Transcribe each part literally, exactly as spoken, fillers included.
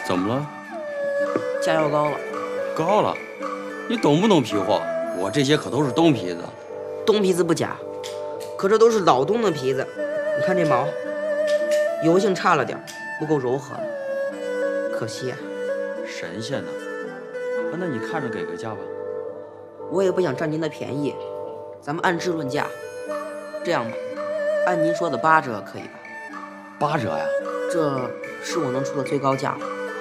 怎么了？ 价要高了。 高了？你懂不懂皮货？我这些可都是东皮子。 东皮子不假，可这都是老东的皮子。你看这毛，油性差了点，不够柔和了，可惜啊。 神仙呢？那你看着给个价吧。 我也不想占您的便宜，咱们按质论价。这样吧，按您说的八折可以吧？ 八折呀？ 这是我能出的最高价了。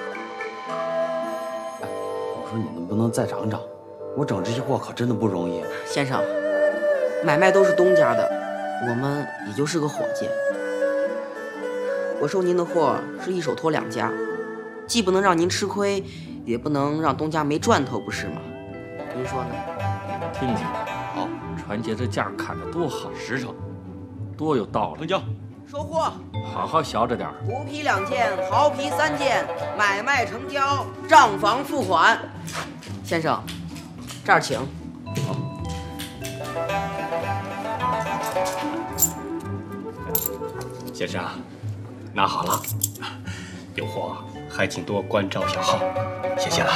哎，我说你能不能再涨涨？我整这些货可真的不容易。 先生，买卖都是东家的，我们也就是个伙计。我收您的货是一手托两家，既不能让您吃亏，也不能让东家没赚头，不是吗？您说呢？ 听听，好，传杰这价砍得多好， 实诚， 多有道理。 成交。 收货。 好好学着点儿。 胡皮两件，豪皮三件，买卖成交，账房付款。先生，这儿请。 好。 先生，拿好了，有货还请多关照小号，谢谢了。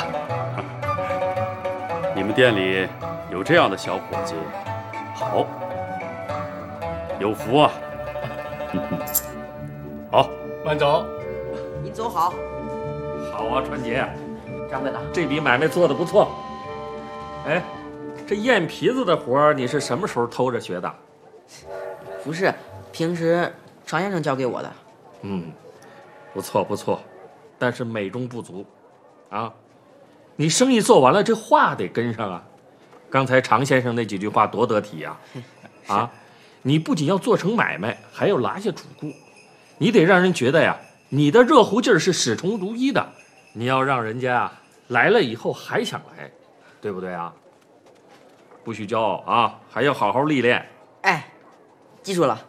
你们店里有这样的小伙计，好，有福啊！好， 慢走。 您走好。 好啊，传杰， 掌柜的， 这笔买卖做得不错。哎，这验皮子的活儿你是什么时候偷着学的？ 不是，平时常先生教给我的。 嗯，不错不错，但是美中不足，啊，你生意做完了，这话得跟上啊。刚才常先生那几句话多得体呀、啊，啊，你不仅要做成买卖，还要拿下主顾，你得让人觉得呀，你的热乎劲儿是始终如一的，你要让人家啊来了以后还想来，对不对啊？不许骄傲啊，还要好好历练。 哎，记住了。